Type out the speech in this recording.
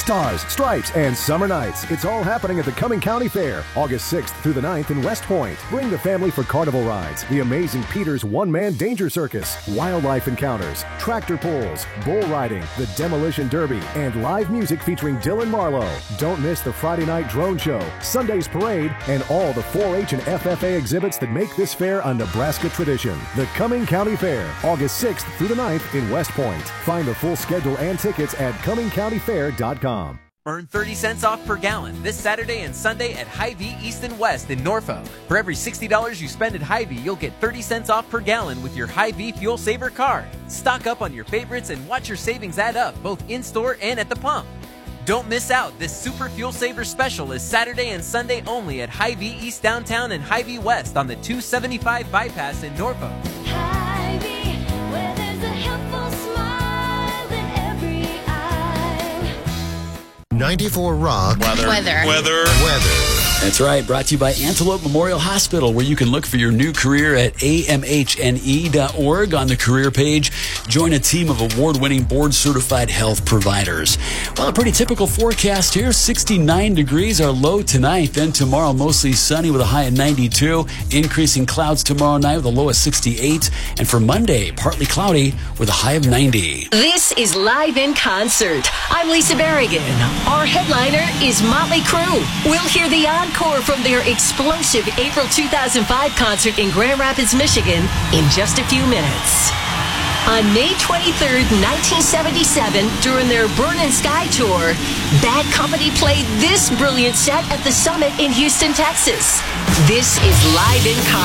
Stars, Stripes, and Summer Nights. It's all happening at the Cumming County Fair, August 6th through the 9th in West Point. Bring the family for carnival rides, the amazing Peter's one-man danger circus, wildlife encounters, tractor pulls, bull riding, the demolition derby, and live music featuring Dylan Marlowe. Don't miss the Friday night drone show, Sunday's parade, and all the 4-H and FFA exhibits that make this fair a Nebraska tradition. The Cumming County Fair, August 6th through the 9th in West Point. Find the full schedule and tickets at CummingCountyFair.com. Earn 30 cents off per gallon this Saturday and Sunday at Hy-Vee East and West in Norfolk. For every $60 you spend at Hy-Vee, you'll get 30 cents off per gallon with your Hy-Vee Fuel Saver card. Stock up on your favorites and watch your savings add up, both in-store and at the pump. Don't miss out. This Super Fuel Saver special is Saturday and Sunday only at Hy-Vee East Downtown and Hy-Vee West on the 275 bypass in Norfolk. Hy-Vee, where there's a helpful smile in every eye. 94 Rock. Weather. That's right. Brought to you by Antelope Memorial Hospital, where you can look for your new career at amhne.org on the career page. Join a team of award-winning board-certified health providers. Well, a pretty typical forecast here. 69 degrees, our low tonight. Then tomorrow, mostly sunny with a high of 92. Increasing clouds tomorrow night with a low of 68. And for Monday, partly cloudy with a high of 90. This is Live in Concert. I'm Lisa Berrigan. Our headliner is Motley Crue. We'll hear the encore from their explosive April 2005 concert in Grand Rapids, Michigan in just a few minutes. On May 23rd, 1977, during their Burn and Sky tour, Bad Company played this brilliant set at the Summit in Houston, Texas. This is Live in Concert.